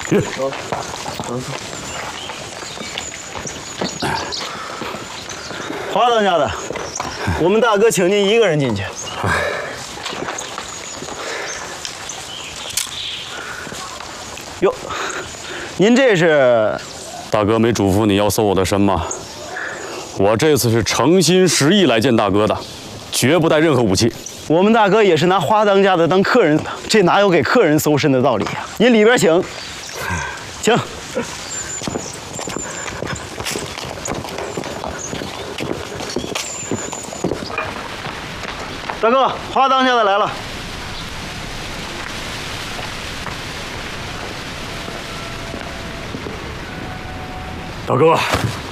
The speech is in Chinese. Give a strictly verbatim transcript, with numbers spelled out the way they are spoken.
走，走走。华当家的，我们大哥请您一个人进去。哟，您这是？ 大哥没嘱咐你要搜我的身吗？我这次是诚心实意来见大哥的，绝不带任何武器。 我们大哥也是拿花当家的当客人的，这哪有给客人搜身的道理呀？您里边请，请。大哥，花当家的来了。 大哥，